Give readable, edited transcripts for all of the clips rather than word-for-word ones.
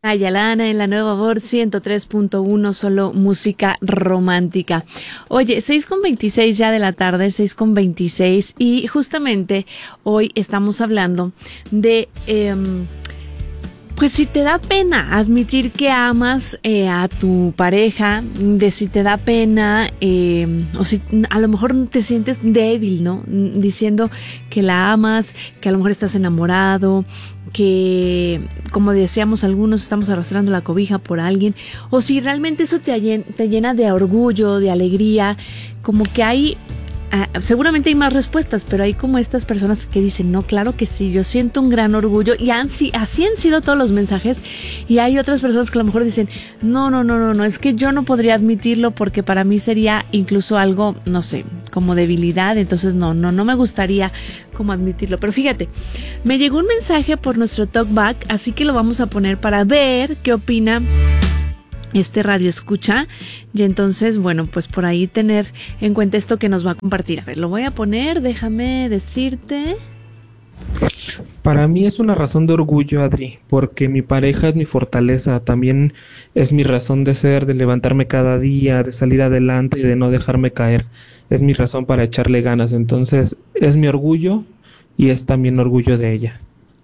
Ayalana en la Nueva Voz 103.1, solo música romántica. Oye, 6:26 ya de la tarde, 6:26, y justamente hoy estamos hablando de, pues si te da pena admitir que amas a tu pareja, de si te da pena, o si a lo mejor te sientes débil, ¿no? Diciendo que la amas, que a lo mejor estás enamorado, que, como decíamos, algunos estamos arrastrando la cobija por alguien, o si realmente eso te llena de orgullo, de alegría, como que hay, seguramente hay más respuestas, pero hay como estas personas que dicen, no, claro que sí, yo siento un gran orgullo, y así han sido todos los mensajes, y hay otras personas que a lo mejor dicen, no, es que yo no podría admitirlo porque para mí sería incluso algo, no sé, como debilidad, entonces no me gustaría como admitirlo. Pero fíjate, me llegó un mensaje por nuestro talkback, así que lo vamos a poner para ver qué opina este radio escucha, y entonces, bueno, pues por ahí tener en cuenta esto que nos va a compartir. A ver, lo voy a poner, déjame decirte. Para mí es una razón de orgullo, Adri, porque mi pareja es mi fortaleza, también es mi razón de ser, de levantarme cada día, de salir adelante y de no dejarme caer. Es mi razón para echarle ganas, entonces es mi orgullo y es también orgullo de ella.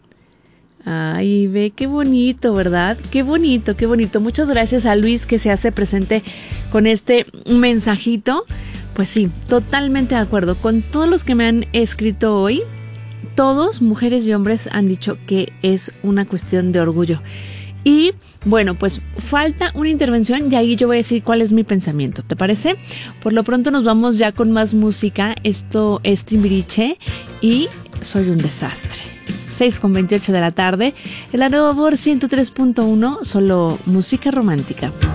Ay, ve, qué bonito, ¿verdad? Qué bonito, qué bonito. Muchas gracias a Luis que se hace presente con este mensajito. Pues sí, totalmente de acuerdo con todos los que me han escrito hoy. Todos, mujeres y hombres, han dicho que es una cuestión de orgullo. Y bueno, pues falta una intervención y ahí yo voy a decir cuál es mi pensamiento, ¿te parece? Por lo pronto nos vamos ya con más música. Esto es Timbiriche y Soy un desastre. 6:28 de la tarde, en la Nueva Voz 103.1, solo música romántica.